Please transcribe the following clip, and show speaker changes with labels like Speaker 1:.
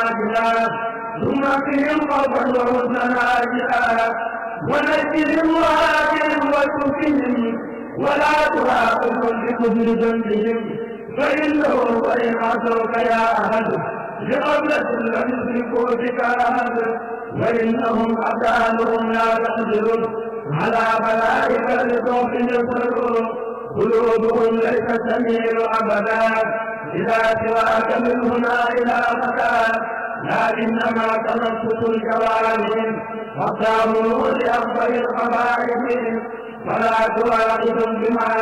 Speaker 1: عاجلا ثم فيهم خوفا وحزنا عاجلا ونجهم وآتهم وتوفهم ولا تراقبهم بكفر ذنبهم فإنه وإن عصوك يا أهل لقبلة لم يشركوا بك أهل وإنهم أبدانهم لا تقدر على بلائك لسوف يصرون قلوبهم ليست تميل أبدا إذا سواك من هنا إلى مكان لكنما تنفس الجوارح والتامل لأكبر القبائل فلا تواعدهم بما